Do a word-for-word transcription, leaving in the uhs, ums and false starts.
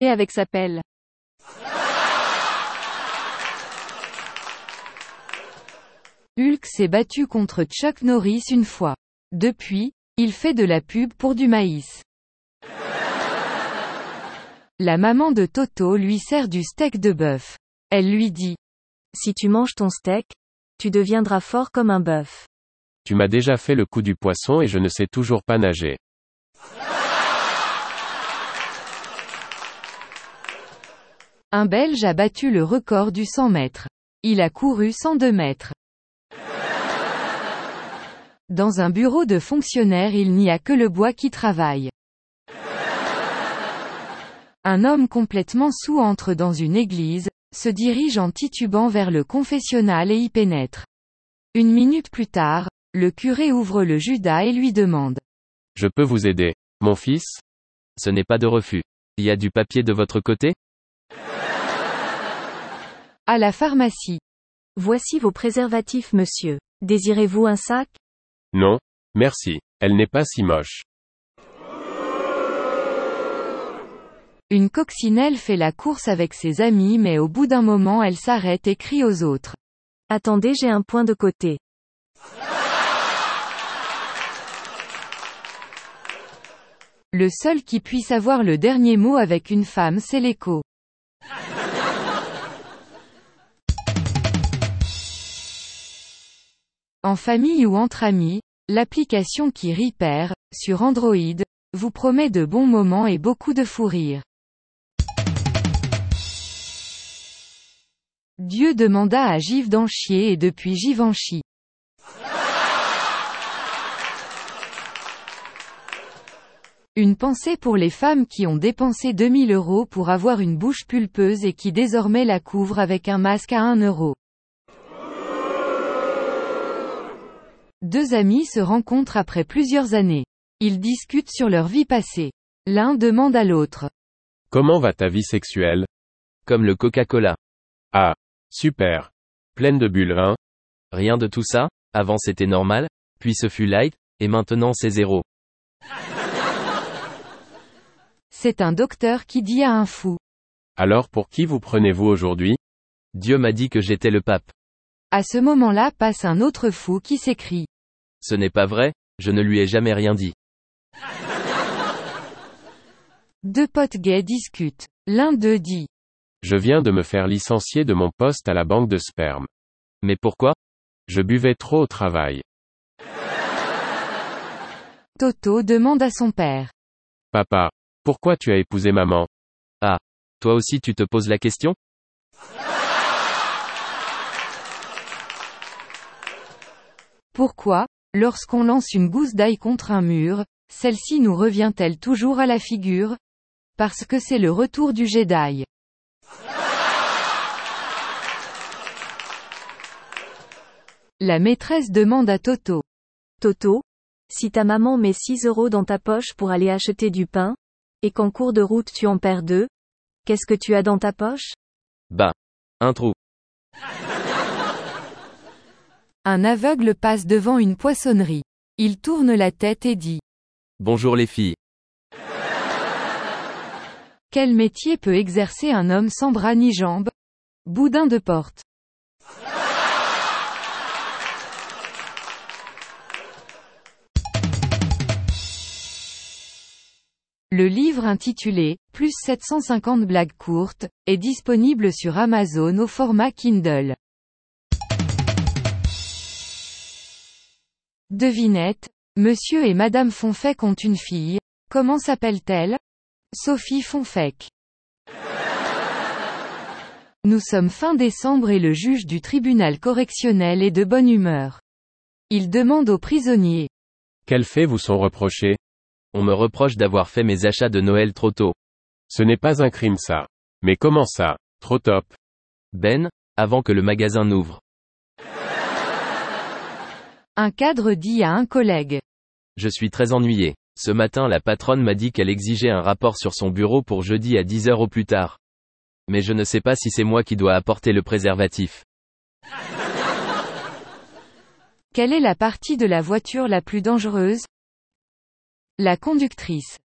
Et avec sa pelle. Hulk s'est battu contre Chuck Norris une fois. Depuis, il fait de la pub pour du maïs. La maman de Toto lui sert du steak de bœuf. Elle lui dit: Si tu manges ton steak, tu deviendras fort comme un bœuf. Tu m'as déjà fait le coup du poisson et je ne sais toujours pas nager. Un Belge a battu le record du cent mètres. Il a couru cent deux mètres. Dans un bureau de fonctionnaire, il n'y a que le bois qui travaille. Un homme complètement saoul entre dans une église, se dirige en titubant vers le confessionnal et y pénètre. Une minute plus tard, le curé ouvre le Judas et lui demande: Je peux vous aider, mon fils? Ce n'est pas de refus. Il y a du papier de votre côté? À la pharmacie. Voici vos préservatifs, monsieur. Désirez-vous un sac? Non, merci. Elle n'est pas si moche. Une coccinelle fait la course avec ses amis, mais au bout d'un moment elle s'arrête et crie aux autres: Attendez, j'ai un point de côté. Le seul qui puisse avoir le dernier mot avec une femme, c'est l'écho. En famille ou entre amis, l'application qui Repair, sur Android, vous promet de bons moments et beaucoup de fou rire. Dieu demanda à Giv d'en chier et depuis Giv en chie. Une pensée pour les femmes qui ont dépensé deux mille euros pour avoir une bouche pulpeuse et qui désormais la couvrent avec un masque à un euro. Deux amis se rencontrent après plusieurs années. Ils discutent sur leur vie passée. L'un demande à l'autre: Comment va ta vie sexuelle? Comme le Coca-Cola. Ah, super. Pleine de bulles, hein? Rien de tout ça, avant c'était normal, puis ce fut light, et maintenant c'est zéro. C'est un docteur qui dit à un fou: Alors pour qui vous prenez-vous aujourd'hui? Dieu m'a dit que j'étais le pape. À ce moment-là passe un autre fou qui s'écrie: Ce n'est pas vrai, je ne lui ai jamais rien dit. Deux potes gays discutent. L'un d'eux dit: Je viens de me faire licencier de mon poste à la banque de sperme. Mais pourquoi? Je buvais trop au travail. Toto demande à son père: Papa, pourquoi tu as épousé maman? Ah, toi aussi tu te poses la question? Pourquoi, lorsqu'on lance une gousse d'ail contre un mur, celle-ci nous revient-elle toujours à la figure? Parce que c'est le retour du Jedi. La maîtresse demande à Toto: Toto, si ta maman met six euros dans ta poche pour aller acheter du pain, et qu'en cours de route tu en perds deux, qu'est-ce que tu as dans ta poche? Bah, un trou. Un aveugle passe devant une poissonnerie. Il tourne la tête et dit: Bonjour les filles. Quel métier peut exercer un homme sans bras ni jambes? Boudin de porte. Le livre intitulé « Plus sept cent cinquante blagues courtes » est disponible sur Amazon au format Kindle. Devinette, Monsieur et Madame Fonfec ont une fille. Comment s'appelle-t-elle? Sophie Fonfec. Nous sommes fin décembre et le juge du tribunal correctionnel est de bonne humeur. Il demande aux prisonniers: Quels faits vous sont reprochés? On me reproche d'avoir fait mes achats de Noël trop tôt. Ce n'est pas un crime ça. Mais comment ça, trop top? Ben, avant que le magasin n'ouvre. Un cadre dit à un collègue: Je suis très ennuyé. Ce matin la patronne m'a dit qu'elle exigeait un rapport sur son bureau pour jeudi à dix heures au plus tard. Mais je ne sais pas si c'est moi qui dois apporter le préservatif. Quelle est la partie de la voiture la plus dangereuse? La conductrice.